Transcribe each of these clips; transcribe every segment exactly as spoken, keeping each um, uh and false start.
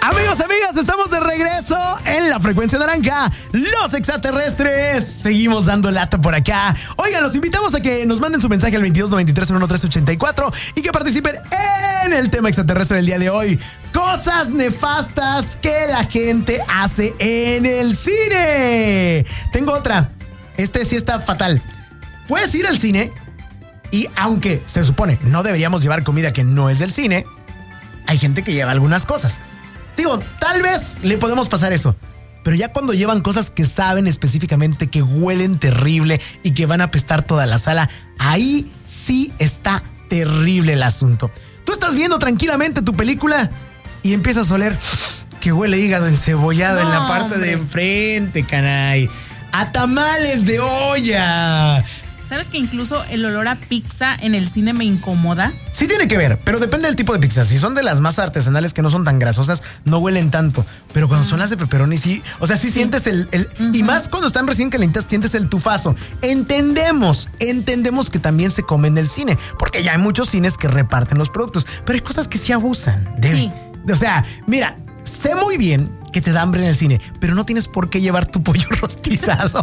Amigos, amigas, estamos de regreso en la frecuencia naranja. Los extraterrestres. Seguimos dando lata por acá. Oigan, los invitamos a que nos manden su mensaje al veintidós noventa y tres cero uno tres ochenta y cuatro y que participen en el tema extraterrestre del día de hoy. Cosas nefastas que la gente hace en el cine. Tengo otra. Este sí está fatal. Puedes ir al cine y aunque se supone no deberíamos llevar comida que no es del cine, hay gente que lleva algunas cosas. Digo, tal vez le podemos pasar eso, pero ya cuando llevan cosas que saben específicamente que huelen terrible y que van a apestar toda la sala, ahí sí está terrible el asunto. Tú estás viendo tranquilamente tu película y empiezas a oler que huele hígado encebollado no, en la parte hombre. de enfrente, caray. A tamales de olla. ¿Sabes que incluso el olor a pizza en el cine me incomoda? Sí tiene que ver, pero depende del tipo de pizza. Si son de las más artesanales que no son tan grasosas, no huelen tanto. Pero cuando uh-huh. son las de pepperoni, sí. O sea, sí, sí. sientes el... el uh-huh. Y más cuando están recién calientes, sientes el tufazo. Entendemos, entendemos que también se come en el cine. Porque ya hay muchos cines que reparten los productos. Pero hay cosas que sí abusan. De, sí. O sea, mira, sé muy bien que te da hambre en el cine, pero no tienes por qué llevar tu pollo rostizado.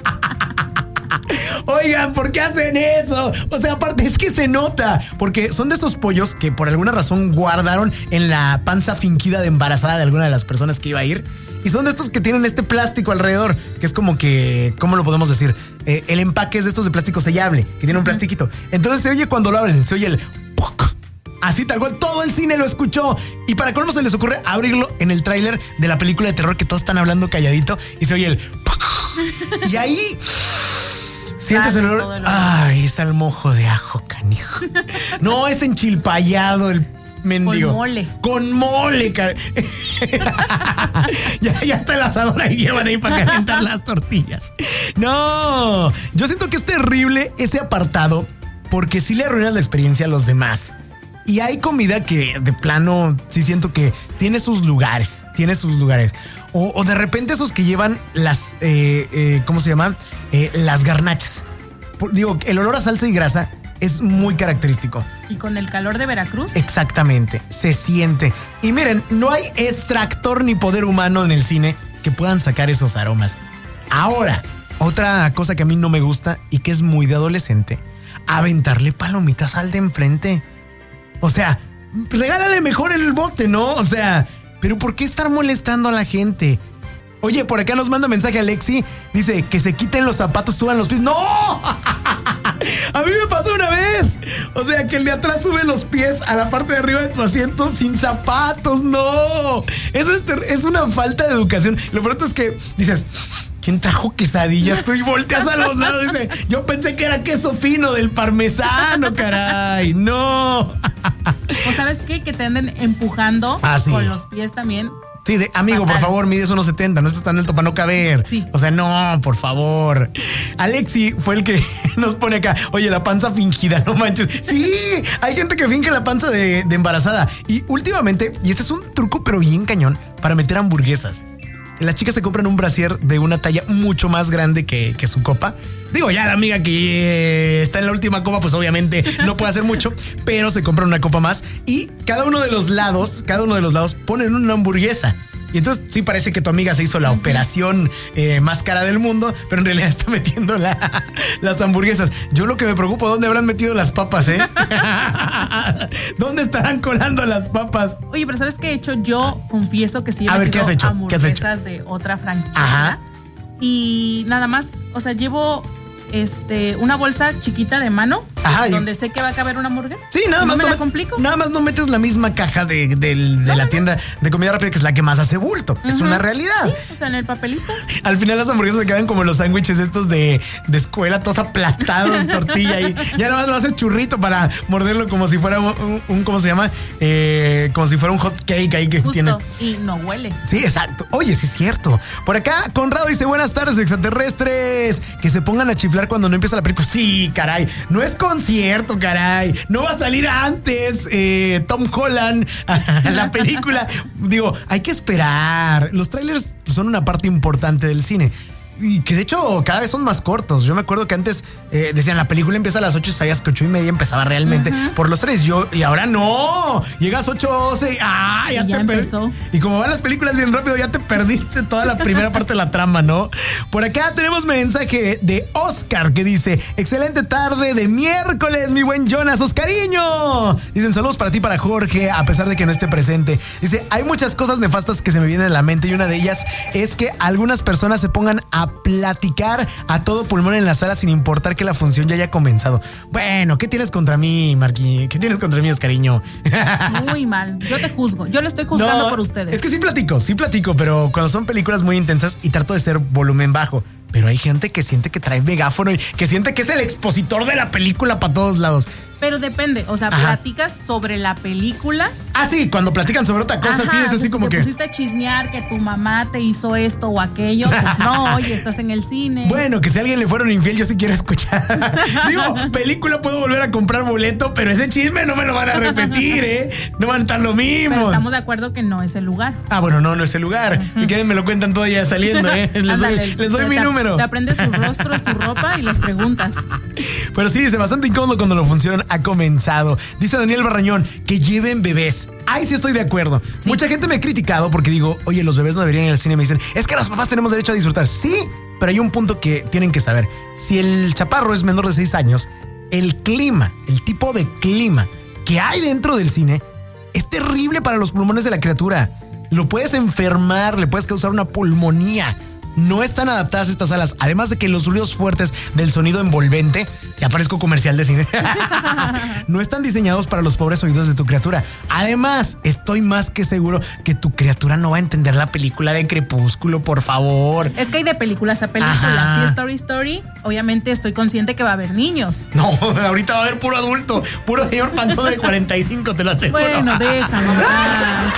Oigan, ¿por qué hacen eso? O sea, aparte es que se nota, porque son de esos pollos que por alguna razón guardaron en la panza fingida de embarazada de alguna de las personas que iba a ir. Y son de estos que tienen este plástico alrededor, que es como que, ¿cómo lo podemos decir? Eh, el empaque es de estos de plástico sellable, que tiene un plastiquito. Entonces se oye cuando lo abren, se oye el ¡puc! Así tal cual, todo el cine lo escuchó. Y para colmo se les ocurre abrirlo en el tráiler de la película de terror que todos están hablando calladito y se oye el ¡puc! Y ahí... ¿sientes el olor? el olor? Ay, es al mojo de ajo, canijo. No, es enchilpayado el mendigo. Con mole. Con mole, car... ya, ya está el asador ahí, llevan ahí para calentar las tortillas. No, yo siento que es terrible ese apartado porque sí le arruinas la experiencia a los demás. Y hay comida que de plano sí siento que tiene sus lugares, tiene sus lugares. O, o de repente esos que llevan las, eh, eh, ¿cómo se llaman? Eh, las garnachas. Por, digo, el olor a salsa y grasa es muy característico. ¿Y con el calor de Veracruz? Exactamente, se siente. Y miren, no hay extractor ni poder humano en el cine que puedan sacar esos aromas. Ahora, otra cosa que a mí no me gusta y que es muy de adolescente, aventarle palomitas al de enfrente. O sea, regálale mejor el bote, ¿no? O sea, pero ¿por qué estar molestando a la gente? Oye, por acá nos manda mensaje Alexi. Dice que se quiten los zapatos, suban los pies. ¡No! A mí me pasó una vez. O sea, que el de atrás sube los pies a la parte de arriba de tu asiento sin zapatos. ¡No! Eso es, ter- es una falta de educación. Lo pronto es que dices... ¿quién trajo quesadillas? Tú y volteas a los lados y dice, yo pensé que era queso fino del parmesano, caray. No. ¿O sabes qué? Que te anden empujando ah, sí. con los pies también. Sí, de, amigo, fatal. Por favor, mides uno setenta, no estás tan alto para no caber. Sí. O sea, no, por favor. Alexi fue el que nos pone acá, oye, la panza fingida, no manches. Sí, hay gente que finge la panza de, de embarazada. Y últimamente, y este es un truco pero bien cañón, para meter hamburguesas. Las chicas se compran un brasier de una talla mucho más grande que, que su copa. Digo, ya la amiga que eh, está en la última copa, pues obviamente no puede hacer mucho, pero se compra una copa más y cada uno de los lados, cada uno de los lados ponen una hamburguesa. Y entonces sí parece que tu amiga se hizo la uh-huh. operación eh, más cara del mundo, pero en realidad está metiendo la, las hamburguesas. Yo lo que me preocupo, ¿dónde habrán metido las papas, eh? ¿Dónde estarán colando las papas? Oye, pero ¿sabes qué he hecho? Yo confieso que sí he A ver, ¿qué has hecho? hamburguesas ¿Qué has hecho? De otra franquicia. Ajá. Y nada más, o sea, llevo este una bolsa chiquita de mano. Ajá, donde y... sé que va a caber una hamburguesa. Sí, nada no más. Me no la me, complico. Nada más no metes la misma caja de, de, de no, la no, tienda no. de comida rápida, que es la que más hace bulto. Uh-huh. Es una realidad. Sí, o sea, en el papelito. Al final las hamburguesas se quedan como los sándwiches estos de, de escuela, todos aplastados en tortilla y ya nada más lo haces churrito para morderlo como si fuera un, un, un ¿cómo se llama? Eh, como si fuera un hot cake ahí que Justo, tienes. Y no huele. Sí, exacto. Oye, sí es cierto. Por acá, Conrado dice, buenas tardes, extraterrestres. Que se pongan a chiflar cuando no empieza la película. Sí, caray. No es concierto, caray. No va a salir antes eh, Tom Holland a la película. Digo, hay que esperar. Los trailers son una parte importante del cine. Y que de hecho cada vez son más cortos. Yo me acuerdo que antes eh, decían la película empieza a las ocho y sabías que ocho y media empezaba realmente uh-huh. por los tres. Yo, y ahora no. Llegas ocho doce y ¡ah! Ya, y ya te empezó. Per- y como van las películas bien rápido, ya te perdiste toda la primera parte de la trama, ¿no? Por acá tenemos mensaje de Oscar que dice: excelente tarde de miércoles, mi buen Jonas, Oscariño. Dicen saludos para ti, para Jorge, a pesar de que no esté presente. Dice: hay muchas cosas nefastas que se me vienen a la mente y una de ellas es que algunas personas se pongan a platicar a todo pulmón en la sala sin importar que la función ya haya comenzado. Bueno, ¿qué tienes contra mí, Marqui? ¿Qué tienes contra mí, Oscariño? Muy mal, yo te juzgo, yo lo estoy juzgando no, por ustedes. Es que sí platico, sí platico, pero cuando son películas muy intensas y trato de ser volumen bajo. Pero hay gente que siente que trae megáfono y que siente que es el expositor de la película para todos lados. Pero depende, o sea, Ajá. ¿platicas sobre la película? Ah, sí, cuando platican sobre otra cosa, Ajá, sí, es así pues como te que... te pusiste a chismear que tu mamá te hizo esto o aquello, pues no, oye, estás en el cine. Bueno, que si a alguien le fueron infiel, yo sí quiero escuchar. Digo, película puedo volver a comprar boleto, pero ese chisme no me lo van a repetir, ¿eh? No van a estar lo mismo. Pero estamos de acuerdo que no es el lugar. Ah, bueno, no, no es el lugar. Uh-huh. Si quieren me lo cuentan todo ya saliendo, ¿eh? Les Ándale, doy, les doy mi te, número. Te aprendes su rostro, su ropa y les preguntas. Pero sí, dice, bastante incómodo cuando la función ha comenzado. Dice Daniel Barrañón, que lleven bebés. Ay, sí estoy de acuerdo. Sí. Mucha gente me ha criticado porque digo, oye, los bebés no deberían ir al cine. Me dicen, es que los papás tenemos derecho a disfrutar. Sí, pero hay un punto que tienen que saber. Si el chaparro es menor de seis años, el clima, el tipo de clima que hay dentro del cine es terrible para los pulmones de la criatura. Lo puedes enfermar, le puedes causar una pulmonía. No están adaptadas estas salas, además de que los ruidos fuertes del sonido envolvente, ya parezco comercial de cine, no están diseñados para los pobres oídos de tu criatura. Además, estoy más que seguro que tu criatura no va a entender la película de Crepúsculo, por favor. Es que hay de películas a películas. Ajá. Si es Story Story, obviamente estoy consciente que va a haber niños. No, ahorita va a haber puro adulto, puro señor panzón de cuarenta y cinco, te lo aseguro. Bueno, déjame más.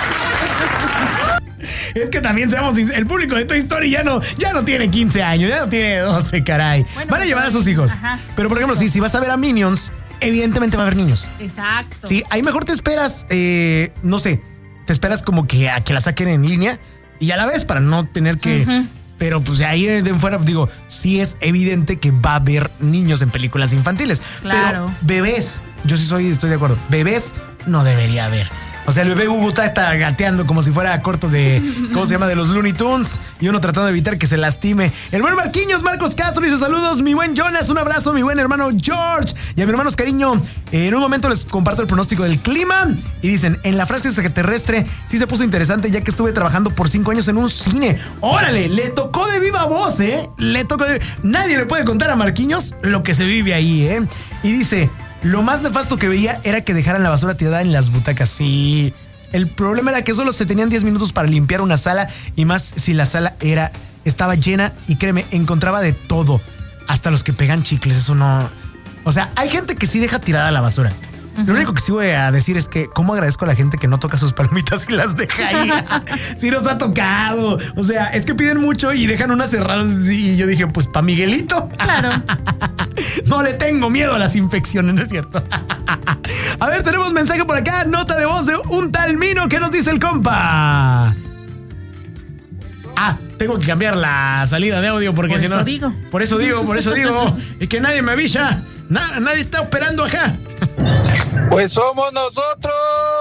Es que también seamos el público de Toy Story ya no, ya no tiene quince años, ya no tiene doce, caray. Bueno, van a llevar a sus hijos. Ajá, pero por ejemplo, sí, si vas a ver a Minions, evidentemente va a haber niños. Exacto. Sí, ahí mejor te esperas, eh, no sé, te esperas como que a que la saquen en línea y a la vez para no tener que... Uh-huh. Pero pues de ahí de fuera, digo, sí es evidente que va a haber niños en películas infantiles. Claro. Pero bebés, yo sí soy, estoy de acuerdo, bebés no debería haber. O sea, el bebé Hugo está gateando como si fuera corto de, ¿cómo se llama? De los Looney Tunes. Y uno tratando de evitar que se lastime. El buen Marquinhos, Marcos Castro, dice saludos. Mi buen Jonas, un abrazo. Mi buen hermano George. Y a mi hermano Oscariño. En un momento les comparto el pronóstico del clima. Y dicen, en la frase extraterrestre sí se puso interesante ya que estuve trabajando por cinco años en un cine. ¡Órale! Le tocó de viva voz, ¿eh? Le tocó de... Nadie le puede contar a Marquinhos lo que se vive ahí, ¿eh? Y dice... Lo más nefasto que veía era que dejaran la basura tirada en las butacas. Sí. El problema era que solo se tenían diez minutos para limpiar una sala y más si la sala era estaba llena y créeme, encontraba de todo. Hasta los que pegan chicles, eso no... O sea, hay gente que sí deja tirada la basura. Uh-huh. Lo único que sí voy a decir es que cómo agradezco a la gente que no toca sus palomitas y las deja ahí. Sí nos ha tocado. O sea, es que piden mucho y dejan unas cerradas y yo dije, pues pa' Miguelito. Claro. No le tengo miedo a las infecciones, ¿no es cierto? A ver, tenemos mensaje por acá, nota de voz de un tal Mino. ¿Qué nos dice el compa? Ah, tengo que cambiar la salida de audio porque por si no... Por eso digo. Por eso digo, por eso digo. Y que nadie me avisa. Na, nadie está operando acá. Pues somos nosotros.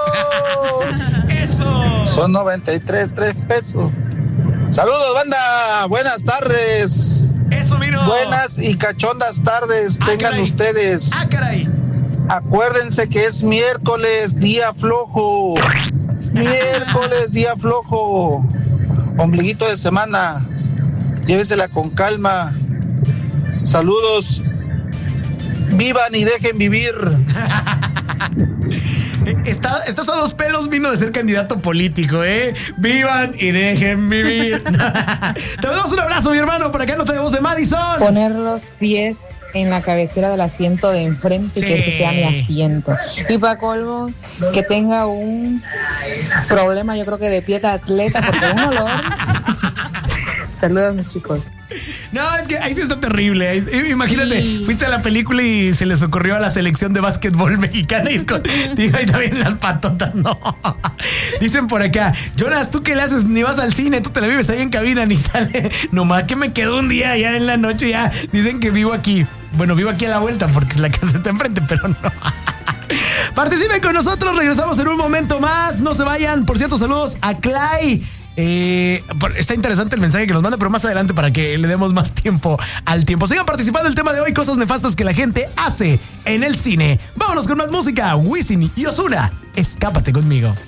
Eso. Son noventa y tres, tres pesos. Saludos, banda. Buenas tardes. Eso, Mino. Buenas y cachondas tardes ah, tengan caray. ustedes. Ah, caray. Acuérdense que es miércoles, día flojo. Miércoles, día flojo. Ombliguito de semana. Llévesela con calma. Saludos. Vivan y dejen vivir. Está, estás a dos pelos, Mino, de ser candidato político, ¿eh? Vivan y dejen vivir. Te damos un abrazo, mi hermano. Por acá no tenemos de Madison. Poner los pies en la cabecera del asiento de enfrente, sí. Que ese sea mi asiento. Y para colmo, que tenga un problema, yo creo que de pie de atleta, porque un olor. Saludos, mis chicos. No, es es que ahí sí está terrible. Ahí, imagínate, sí. Fuiste a la película y se les ocurrió a la selección de básquetbol mexicana ir con, digo, y también las patotas, no. Dicen por acá, Jonas, ¿tú qué le haces? Ni vas al cine, tú te la vives ahí en cabina, ni sale. Nomás que me quedo un día ya en la noche, ya dicen que vivo aquí. Bueno, vivo aquí a la vuelta porque la casa está enfrente, pero no. Participen con nosotros, regresamos en un momento más. No se vayan. Por cierto, saludos a Clay. Eh, está interesante el mensaje que nos manda, pero más adelante para que le demos más tiempo al tiempo. Sigan participando en el tema de hoy, cosas nefastas que la gente hace en el cine. Vámonos con más música. Wisin y Ozuna, escápate conmigo.